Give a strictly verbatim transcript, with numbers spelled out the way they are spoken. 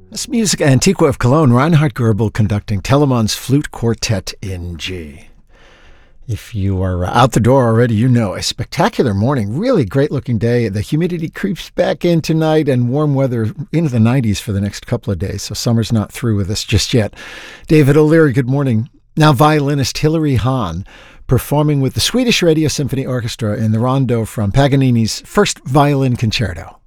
This music Antiqua of Cologne, Reinhard Goebel conducting Telemann's Flute Quartet in G. If you are out the door already, you know a spectacular morning, really great looking day. The humidity creeps back in tonight and warm weather into the nineties for the next couple of days, so summer's not through with us just yet. David O'Leary, good morning. Now violinist Hilary Hahn performing with the Swedish Radio Symphony Orchestra in the rondo from Paganini's First Violin Concerto.